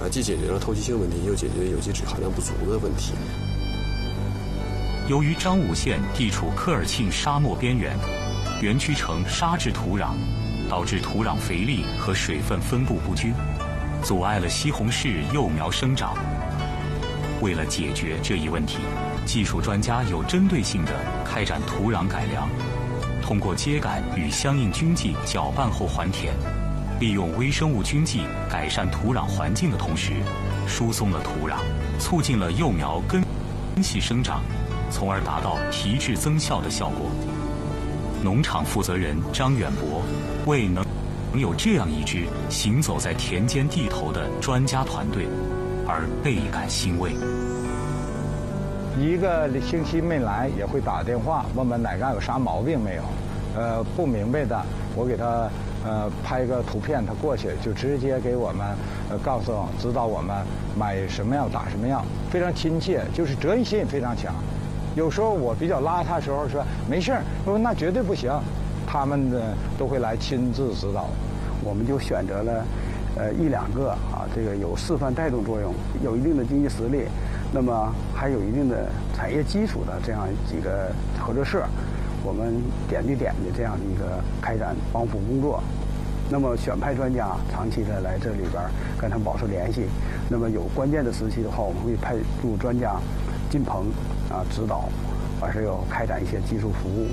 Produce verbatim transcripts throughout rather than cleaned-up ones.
啊，既解决了透气性问题，又解决有机质含量不足的问题。 由于张武县地处科尔沁沙漠边缘，园区呈沙质土壤，导致土壤肥力和水分分布不均，阻碍了西红柿幼苗生长。为了解决这一问题，技术专家有针对性地开展土壤改良，通过秸秆与相应菌剂搅拌后还田，利用微生物菌剂改善土壤环境的同时，疏松了土壤，促进了幼苗根系生长，从而达到提质增效的效果。农场负责人张远博为能能有这样一支行走在田间地头的专家团队而倍感欣慰。 一个星期没来也会打电话问问哪嘎有啥毛病没有，呃，不明白的我给他呃拍个图片，他过去就直接给我们呃告诉指导我们买什么药打什么药，非常亲切，就是责任心也非常强。有时候我比较邋遢的时候说没事儿，我说那绝对不行，他们呢都会来亲自指导。 我们就选择了呃一两个啊，这个有示范带动作用，有一定的经济实力，那么还有一定的产业基础的这样几个合作社，我们点对点的这样的一个开展帮扶工作。那么选派专家长期的来这里边跟他们保持联系，那么有关键的时期的话，我们会派驻专家进棚啊指导，而是要开展一些技术服务。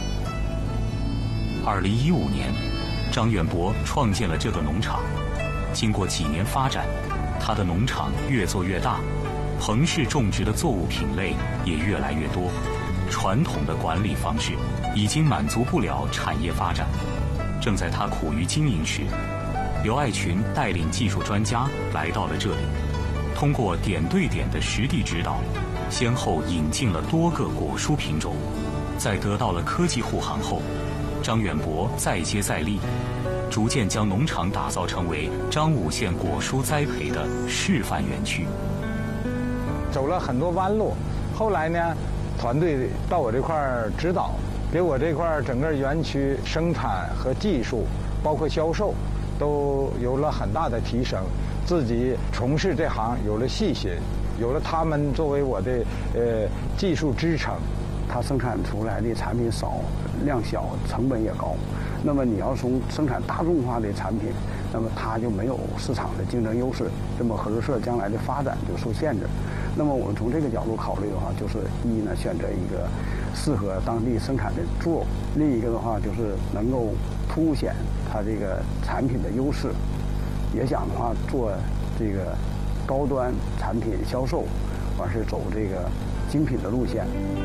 二零一五年，张远博创建了这个农场。经过几年发展，他的农场越做越大，棚式种植的作物品类也越来越多。传统的管理方式已经满足不了产业发展。正在他苦于经营时，刘爱群带领技术专家来到了这里，通过点对点的实地指导，先后引进了多个果蔬品种。在得到了科技护航后，张远博再接再厉，逐渐将农场打造成为张武县果蔬栽培的示范园区。 走了很多弯路，后来呢，团队到我这块儿指导，给我这块儿整个园区生产和技术，包括销售，都有了很大的提升。自己从事这行有了信心，有了他们作为我的呃技术支撑。 它生产出来的产品少、量小、成本也高。那么你要从生产大众化的产品，那么它就没有市场的竞争优势，这么合作社将来的发展就受限制。那么我们从这个角度考虑的话，就是一呢，选择一个适合当地生产的作物；另一个的话，就是能够凸显它这个产品的优势，也想的话做这个高端产品销售，而是走这个精品的路线。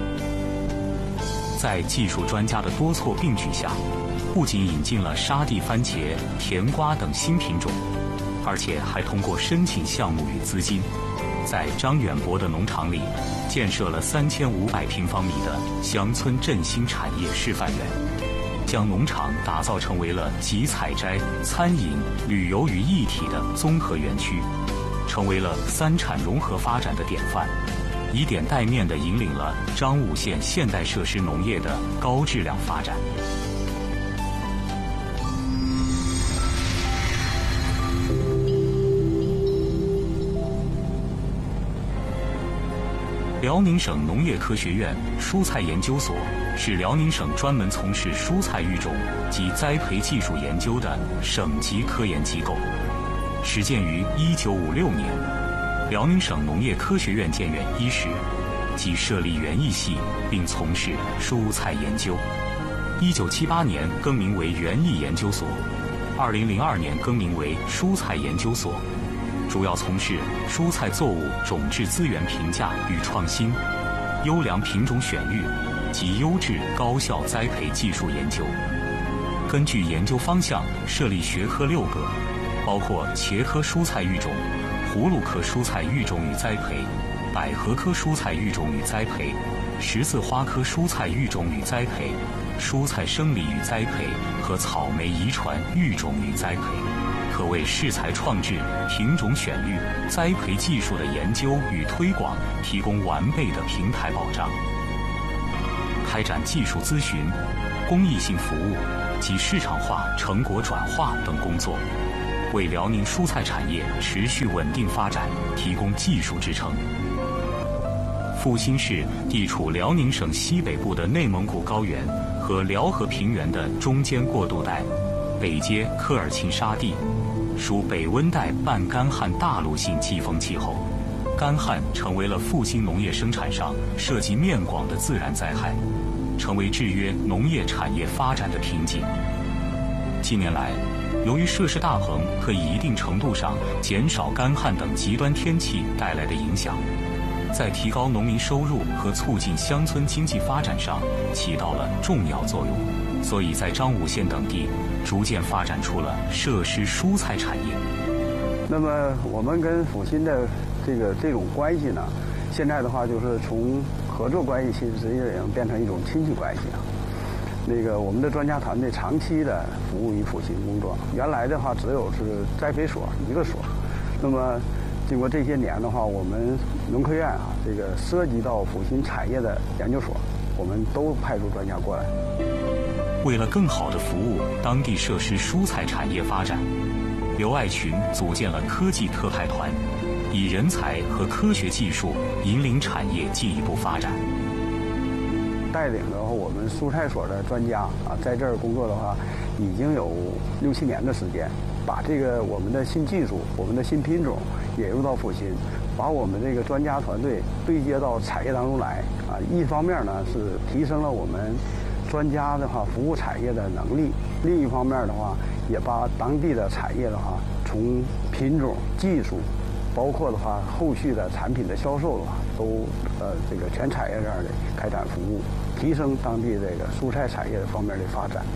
在技术专家的多措并举下，不仅引进了沙地番茄、甜瓜等新品种，而且还通过申请项目与资金，在张远博的农场里建设了三千五百平方米的乡村振兴产业示范园，将农场打造成为了集采摘、餐饮、旅游于一体的综合园区，成为了三产融合发展的典范，以点带面地引领了张武县现代设施农业的高质量发展。辽宁省农业科学院蔬菜研究所是辽宁省专门从事蔬菜育种及栽培技术研究的省级科研机构，始建于一九五六年。辽宁省农业科学院建院伊始，即设立园艺系，并从事蔬菜研究。一九七八年更名为园艺研究所，二零零二年更名为蔬菜研究所，主要从事蔬菜作物种质资源评价与创新、优良品种选育及优质高效栽培技术研究。根据研究方向设立学科六个，包括茄科蔬菜育种、葫芦科蔬菜育种与栽培、百合科蔬菜育种与栽培、十字花科蔬菜育种与栽培、蔬菜生理与栽培和草莓遗传育种与栽培，可为适材创制、品种选育、栽培技术的研究与推广提供完备的平台保障。开展技术咨询、公益性服务及市场化成果转化等工作， 为辽宁蔬菜产业持续稳定发展提供技术支撑。阜新市地处辽宁省西北部的内蒙古高原和辽河平原的中间过渡带，北接科尔沁沙地，属北温带半干旱大陆性季风气候。干旱成为了阜新农业生产上涉及面广的自然灾害，成为制约农业产业发展的瓶颈。近年来，由于设施大棚可以一定程度上减少干旱等极端天气带来的影响，在提高农民收入和促进乡村经济发展上起到了重要作用，所以在张武县等地逐渐发展出了设施蔬菜产业。 那么我们跟阜新的这个这种关系呢，现在的话就是从合作关系，其实实际上变成一种亲戚关系啊。那个我们的专家团队长期的服务于阜新工作，原来的话只有是栽培所一个所，那么经过这些年的话，我们农科院啊，这个涉及到阜新产业的研究所，我们都派出专家过来。 为了更好地服务当地设施蔬菜产业发展，刘爱群组建了科技特派团，以人才和科学技术引领产业进一步发展。 带领的话，我们蔬菜所的专家啊，在这儿工作的话，已经有六七年的时间，把这个我们的新技术、我们的新品种引入到阜新，把我们这个专家团队对接到产业当中来啊。一方面呢是提升了我们专家的话服务产业的能力，另一方面的话也把当地的产业的话从品种、技术，包括的话后续的产品的销售的话，都呃这个全产业链的开展服务，提升当地这个蔬菜产业方面的发展。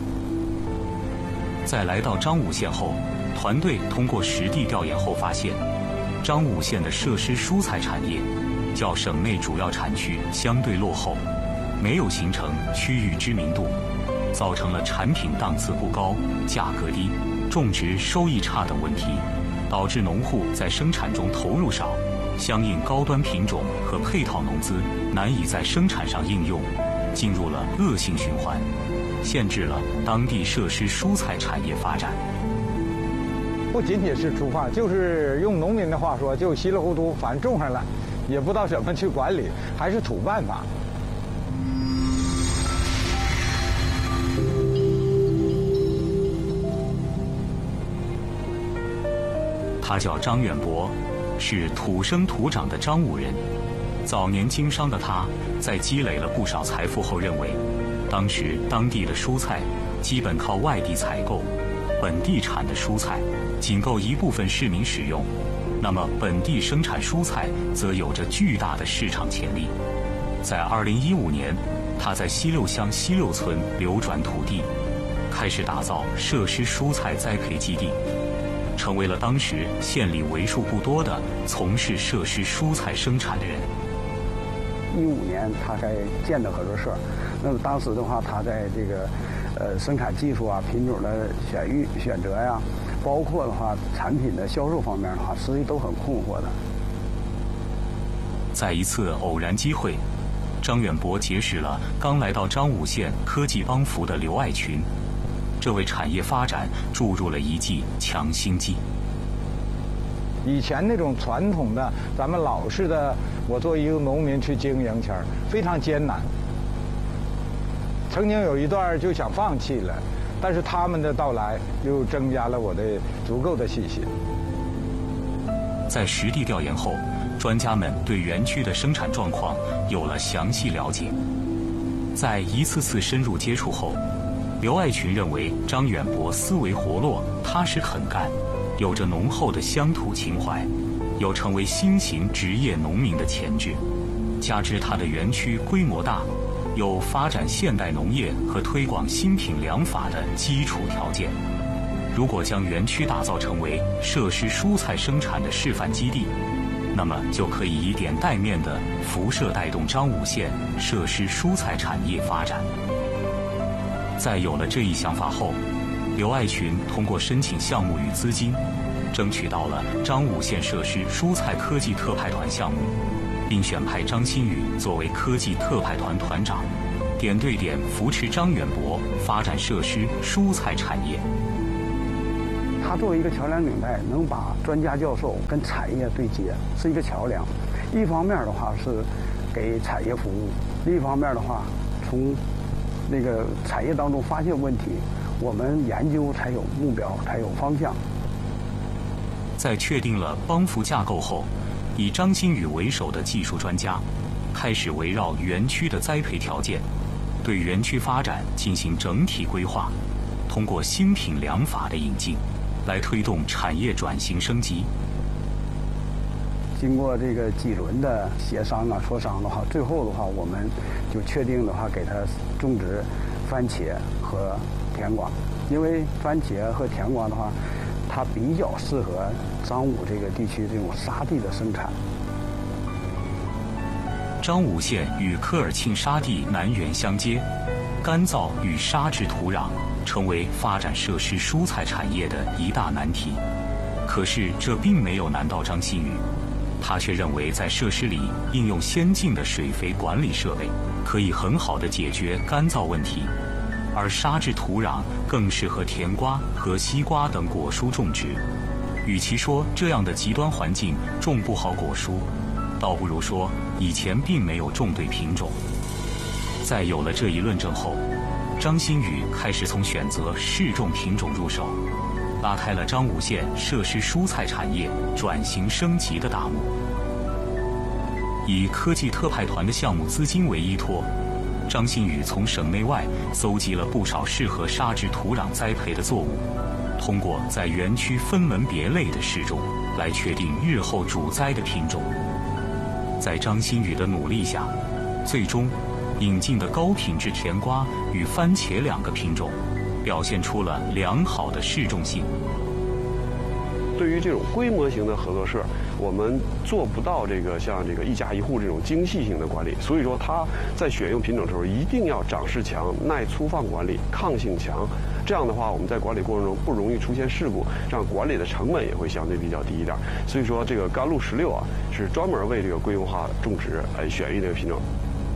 在来到张武县后，团队通过实地调研后发现，张武县的设施蔬菜产业较省内主要产区相对落后，没有形成区域知名度，造成了产品档次不高、价格低、种植收益差等问题，导致农户在生产中投入少，相应高端品种和配套农资难以在生产上应用，进入了恶性循环，限制了当地设施蔬菜产业发展。 不仅仅是粗放，就是用农民的话说，就稀里糊涂，反正种上了，也不知道怎么去管理，还是土办法。 他叫张远博，是土生土长的张武人。早年经商的他，在积累了不少财富后，认为当时当地的蔬菜基本靠外地采购，本地产的蔬菜仅够一部分市民使用，那么本地生产蔬菜则有着巨大的市场潜力。在二零一五年，他在西六乡西六村流转土地，开始打造设施蔬菜栽培基地，成为了当时县里为数不多的从事设施蔬菜生产的人。 一五年他才建的合作社，那么当时的话，他在这个呃生产技术啊、品种的选育选择呀、啊，包括的话产品的销售方面的话，实际都很困惑的。 在一次偶然机会，张远博结识了刚来到张武县科技帮扶的刘爱群，这为产业发展注入了一剂强心剂。 以前那种传统的咱们老式的，我作为一个农民去经营前非常艰难，曾经有一段就想放弃了，但是他们的到来又增加了我的足够的信心。 在实地调研后，专家们对园区的生产状况有了详细了解。在一次次深入接触后，刘爱群认为张远博思维活络、踏实肯干，有着浓厚的乡土情怀，有成为新型职业农民的潜质。加之他的园区规模大，有发展现代农业和推广新品粮法的基础条件。如果将园区打造成为设施蔬菜生产的示范基地，那么就可以以点带面的辐射带动张武县设施蔬菜产业发展。在有了这一想法后，刘爱群通过申请项目与资金，争取到了张武县设施蔬菜科技特派团项目，并选派张新宇作为科技特派团团长，点对点扶持张远博发展设施蔬菜产业。 它作为一个桥梁领带，能把专家教授跟产业对接，是一个桥梁。一方面的话是给产业服务，另一方面的话，从那个产业当中发现问题，我们研究才有目标，才有方向。 在确定了帮扶架构后，以张新宇为首的技术专家开始围绕园区的栽培条件，对园区发展进行整体规划，通过新品良法的引进，来推动产业转型升级。 经过这个几轮的协商啊、磋商的话，最后的话，我们就确定的话，给它种植番茄和甜瓜，因为番茄和甜瓜的话，它比较适合张武这个地区这种沙地的生产。 张武县与科尔沁沙地南缘相接，干燥与沙质土壤成为发展涉施蔬菜产业的一大难题。可是这并没有难到张新宇，他却认为在设施里应用先进的水肥管理设备，可以很好地解决干燥问题。而沙质土壤更适合甜瓜和西瓜等果蔬种植。与其说这样的极端环境种不好果蔬，倒不如说以前并没有种对品种。在有了这一论证后，张新宇开始从选择适种品种入手，拉开了张武县设施蔬菜产业转型升级的大幕。以科技特派团的项目资金为依托，张新宇从省内外搜集了不少适合沙质土壤栽培的作物，通过在园区分门别类的试种，来确定日后主栽的品种。在张新宇的努力下，最终引进的高品质甜瓜与番茄两个品种表现出了良好的适种性。 对于这种规模型的合作社，我们做不到这个像这个一家一户这种精细性的管理，所以说他在选用品种的时候一定要长势强、耐粗放管理、抗性强。这样的话，我们在管理过程中不容易出现事故，这样管理的成本也会相对比较低一点。所以说，这个甘露十六啊，是专门为这个规模化种植来选育这个品种。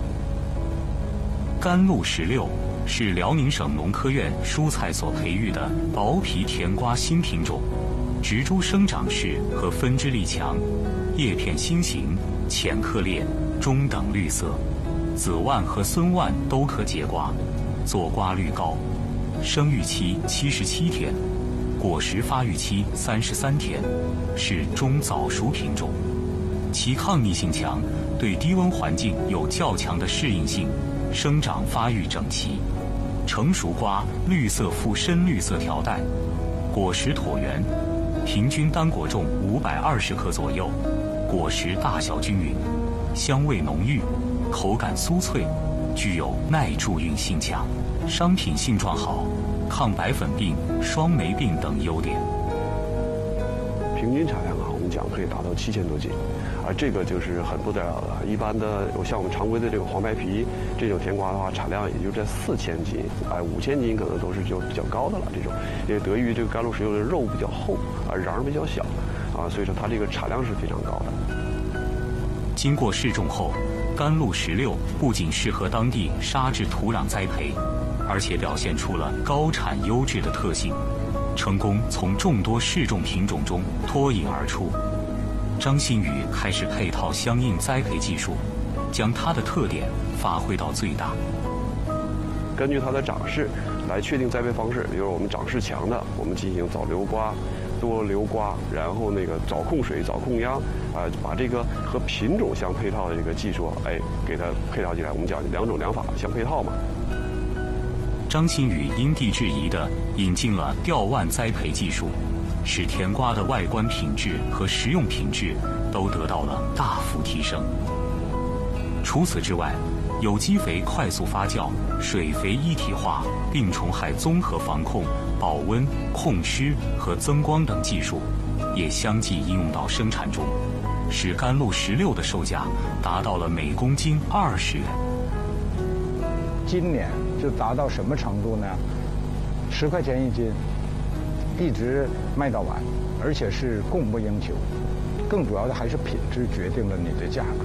甘露十六是辽宁省农科院蔬菜所培育的薄皮甜瓜新品种，植株生长势和分枝力强，叶片心形，浅颗粒，中等绿色，子蔓和孙蔓都可结瓜，坐瓜率高，生育期七十七天，果实发育期三十三天，是中早熟品种，其抗逆性强，对低温环境有较强的适应性，生长发育整齐。成熟瓜绿色附深绿色条带，果实椭圆，平均单果重五百二十克左右，果实大小均匀，香味浓郁，口感酥脆，具有耐贮运性强，商品性状好，抗白粉病、双霉病等优点。 平均产量啊，我们讲可以达到七千多斤，而这个就是很不得了了。一般的像我们常规的这个黄白皮这种甜瓜的话，产量也就在四千斤，哎，五千斤可能都是就比较高的了。这种因为得益于这个甘露十六的肉比较厚，啊，瓤比较小，啊，所以说它这个产量是非常高的。 经过试种后，甘露十六不仅适合当地沙质土壤栽培，而且表现出了高产优质的特性，成功从众多试种品种中脱颖而出。张新宇开始配套相应栽培技术，将它的特点发挥到最大。 根据它的长势来确定栽培方式，比如我们长势强的，我们进行早留瓜、多留瓜，然后那个早控水、早控秧，啊、呃，把这个和品种相配套的这个技术，哎，给它配套进来。我们讲两种良法相配套嘛。 张新宇因地制宜地引进了吊腕栽培技术，使甜瓜的外观品质和食用品质都得到了大幅提升。除此之外，有机肥快速发酵、水肥一体化、病虫害综合防控、保温、控湿和增光等技术，也相继应用到生产中，使甘露十六的售价达到了每公斤二十元。 今年就达到什么程度呢？十块钱一斤，一直卖到完，而且是供不应求。更主要的还是品质决定了你的价格。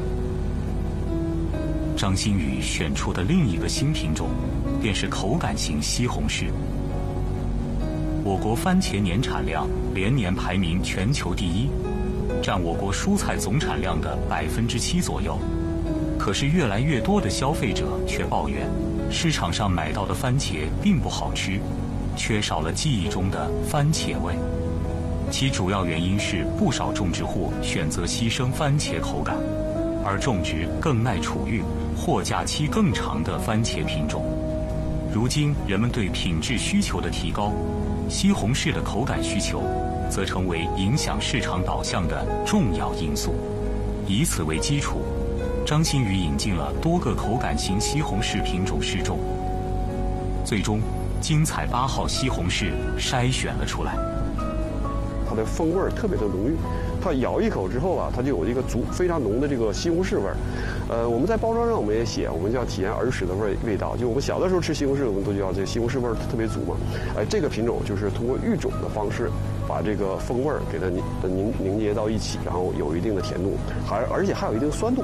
张新宇选出的另一个新品种，便是口感型西红柿。 我国番茄年产量连年排名全球第一，占我国蔬菜总产量的百分之七左右。可是越来越多的消费者却抱怨，市场上买到的番茄并不好吃，缺少了记忆中的番茄味。其主要原因是不少种植户选择牺牲番茄口感，而种植更耐储育、货架期更长的番茄品种。如今人们对品质需求的提高，西红柿的口感需求则成为影响市场导向的重要因素。以此为基础，张新宇引进了多个口感型西红柿品种试种，最终精彩八号西红柿筛选了出来。 它的风味儿特别的浓郁，它咬一口之后啊，它就有一个足非常浓的这个西红柿味儿。呃，我们在包装上我们也写，我们就要体验儿时的味味道。就我们小的时候吃西红柿，我们都叫这西红柿味儿特别足嘛。哎、呃，这个品种就是通过育种的方式，把这个风味儿给它凝凝凝结到一起，然后有一定的甜度，还而且还有一定酸度。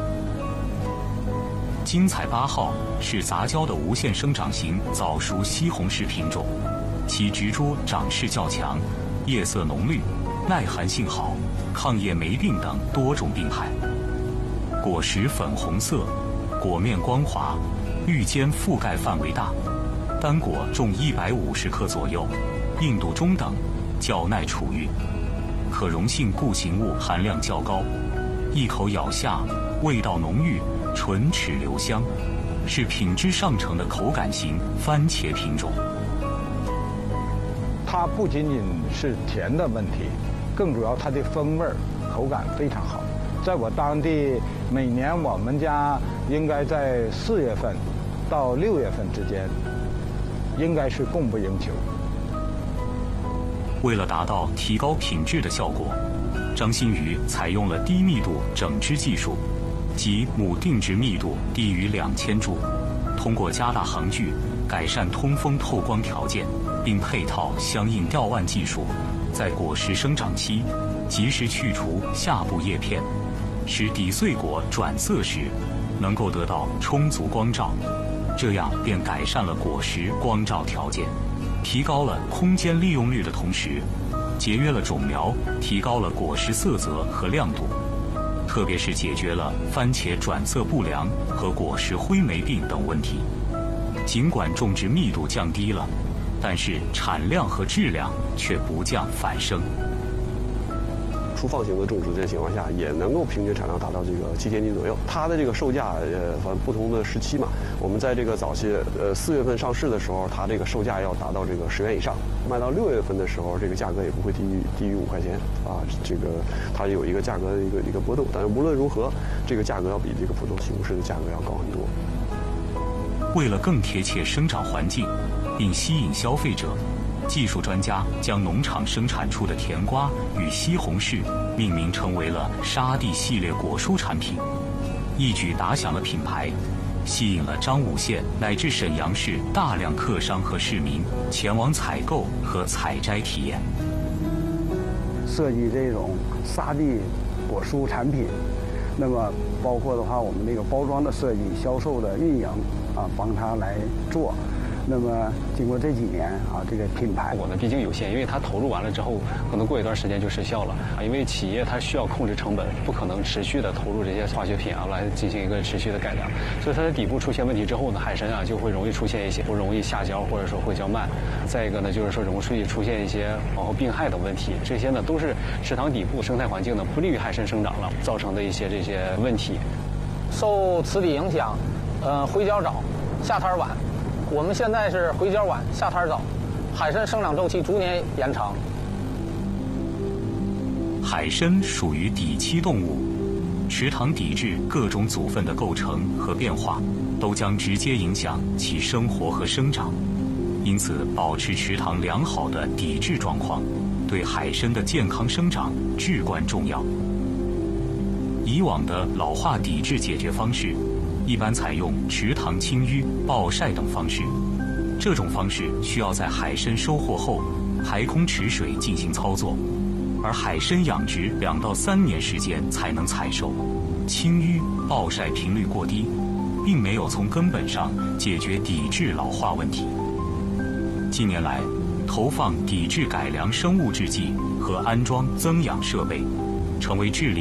精彩八号是杂交的无限生长型早熟西红柿品种，其植株长势较强，叶色浓绿，耐寒性好，抗叶霉病等多种病害。果实粉红色，果面光滑，绿尖覆盖范围大，单果重一百五十克左右，硬度中等，较耐储育，可溶性固形物含量较高，一口咬下，味道浓郁，唇齿留香，是品质上乘的口感型番茄品种。 它不仅仅是甜的问题，更主要它的风味儿、口感非常好。在我当地，每年我们家应该在四月份到六月份之间，应该是供不应求。 为了达到提高品质的效果，张新宇采用了低密度整枝技术，即亩定植密度低于两千株，通过加大行距，改善通风透光条件，并配套相应吊腕技术，在果实生长期及时去除下部叶片，使底穗果转色时能够得到充足光照，这样便改善了果实光照条件，提高了空间利用率的同时，节约了种苗，提高了果实色泽和亮度，特别是解决了番茄转色不良和果实灰霉病等问题。尽管种植密度降低了，但是产量和质量却不降反升。 粗放型的种植这情况下，也能够平均产量达到这个七千斤左右。它的这个售价，呃，反正不同的时期嘛，我们在这个早期，呃，四月份上市的时候，它这个售价要达到这个十元以上；卖到六月份的时候，这个价格也不会低于低于五块钱啊。这个它有一个价格的一个一个波动，但是无论如何，这个价格要比这个普通西红柿的价格要高很多。 为了更贴切生长环境，并吸引消费者，技术专家将农场生产出的甜瓜与西红柿命名成为了沙地系列果蔬产品，一举打响了品牌，吸引了彰武县乃至沈阳市大量客商和市民前往采购和采摘体验。 设计这种沙地果蔬产品，那么包括的话，我们这个包装的设计、销售的运营啊，帮他来做。那么经过这几年啊，这个品牌我呢毕竟有限，因为它投入完了之后，可能过一段时间就失效了啊。因为企业它需要控制成本，不可能持续的投入这些化学品啊来进行一个持续的改良，所以它的底部出现问题之后呢，海参啊就会容易出现一些不容易下焦，或者说会较慢。再一个呢，就是说容易出现一些往后病害等问题，这些呢都是池塘底部生态环境呢不利于海参生长了造成的一些这些问题。 受此地影响，呃，回浇早，下摊晚。我们现在是回浇晚，下摊早，海参生长周期逐年延长。 海参属于底栖动物，池塘底质各种组分的构成和变化，都将直接影响其生活和生长。因此，保持池塘良好的底质状况，对海参的健康生长至关重要。以往的老化底质解决方式，一般采用池塘清淤、暴晒等方式，这种方式需要在海参收获后排空池水进行操作，而海参养殖两到三年时间才能采收。清淤、暴晒频率过低，并没有从根本上解决底质老化问题。近年来， 投放抵制改良生物制剂和安装增氧设备，成为治理